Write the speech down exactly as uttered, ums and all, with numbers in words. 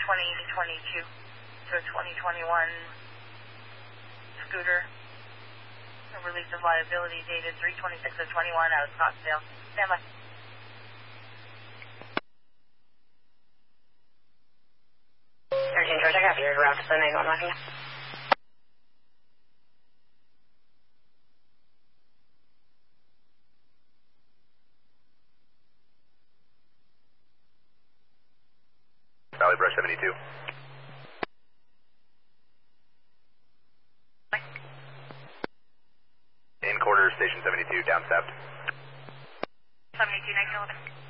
twenty twenty-two to a twenty twenty-one scooter. A release of liability dated three twenty-six of twenty-one out of Scottsdale. Stand by. thirteen George, I got your route to Sunday going on. Valley Brush seventy-two. In quarter, station seventy-two, down south. seventy-two, negative eleven.